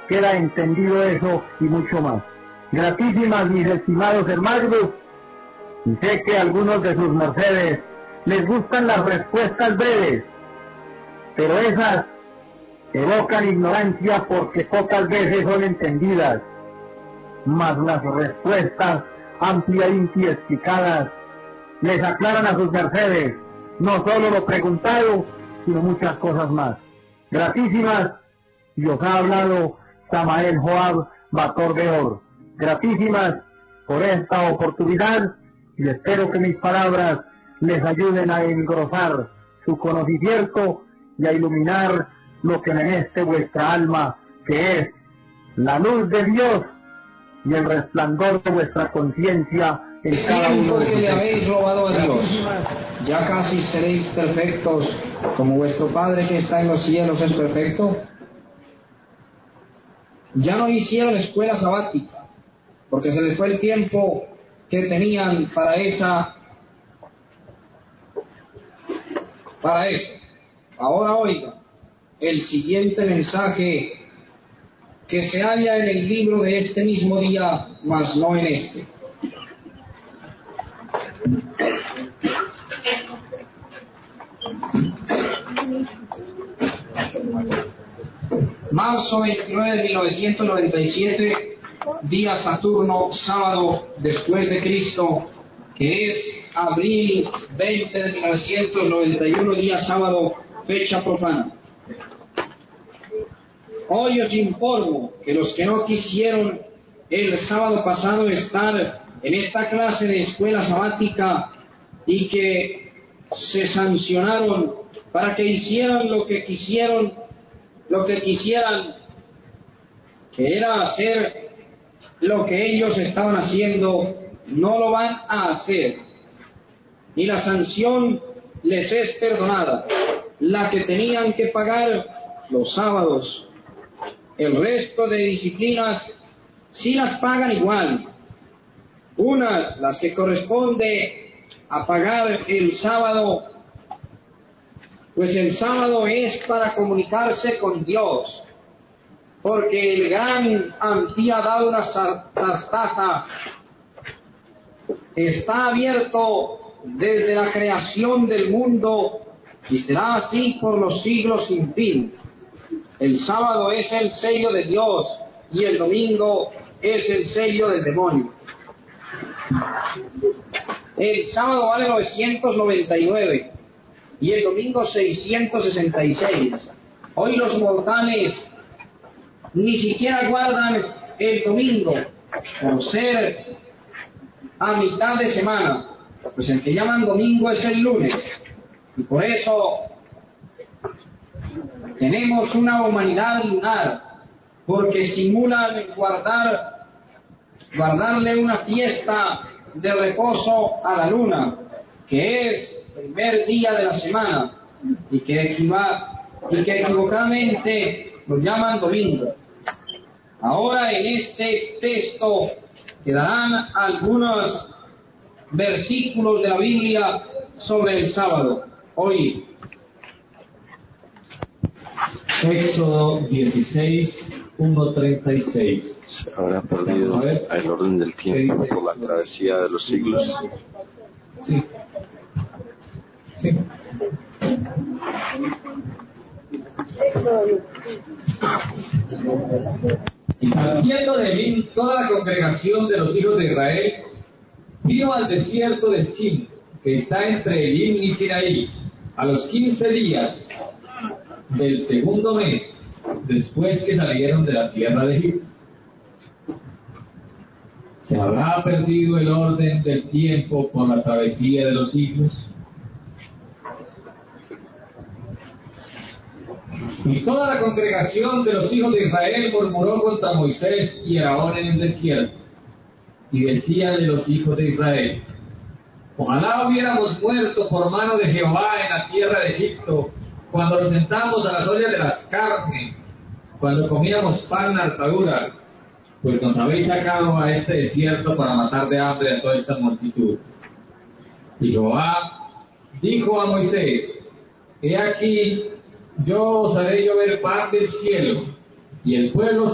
queda entendido eso y mucho más. Gratísimas, mis estimados hermanos, y sé que a algunos de sus mercedes les gustan las respuestas breves, pero esas evocan ignorancia porque pocas veces son entendidas, mas las respuestas ampliamente y explicadas les aclaran a sus mercedes no solo lo preguntado, sino muchas cosas más. Gratísimas, y os ha hablado Samael Joab Bator de Or. Gratísimas por esta oportunidad, y espero que mis palabras les ayuden a engrosar su conocimiento y a iluminar lo que meneste vuestra alma, que es la luz de Dios y el resplandor de vuestra conciencia en cada uno de que le habéis robado a Dios, ya casi seréis perfectos, como vuestro Padre que está en los cielos es perfecto. Ya no hicieron escuela sabática, porque se les fue el tiempo que tenían para eso. Ahora oiga el siguiente mensaje que se halla en el libro de este mismo día, mas no en este. Marzo 29 de 1997, día Saturno, sábado después de Cristo, que es abril 20 de 1991, día sábado, fecha profana. Hoy os informo que los que no quisieron el sábado pasado estar en esta clase de escuela sabática y que se sancionaron para que hicieran lo que quisieran, que era hacer lo que ellos estaban haciendo, no lo van a hacer. Y la sanción les es perdonada, la que tenían que pagar los sábados. El resto de disciplinas sí las pagan igual. Unas, las que corresponde a pagar el sábado, pues el sábado es para comunicarse con Dios, porque el gran Antí ha dado una sartaja, está abierto desde la creación del mundo y será así por los siglos sin fin. El sábado es el sello de Dios y el domingo es el sello del demonio. El sábado vale 999 y el domingo 666. Hoy los mortales ni siquiera guardan el domingo por ser a mitad de semana, pues el que llaman domingo es el lunes, y por eso tenemos una humanidad lunar, porque simulan guardarle una fiesta de reposo a la luna, que es el primer día de la semana, y que equivocadamente lo llaman domingo. Ahora en este texto quedarán algunos versículos de la Biblia sobre el sábado. Hoy Éxodo 16, 1:36. Se habrá perdido el orden del tiempo por la travesía de los siglos. Sí. Sí. Y partiendo de Elim, toda la congregación de los hijos de Israel vino al desierto de Sin, que está entre Elim y Sinaí, a los 15 días del segundo mes, después que salieron de la tierra de Egipto. ¿Se habrá perdido el orden del tiempo por la travesía de los siglos? Y toda la congregación de los hijos de Israel murmuró contra Moisés y Aarón en el desierto, y decían de los hijos de Israel: ojalá hubiéramos muerto por mano de Jehová en la tierra de Egipto, cuando nos sentamos a las ollas de las carnes, cuando comíamos pan en hartadura, pues nos habéis sacado a este desierto para matar de hambre a toda esta multitud. Y Jehová dijo a Moisés: he aquí, yo os haré llover pan del cielo, y el pueblo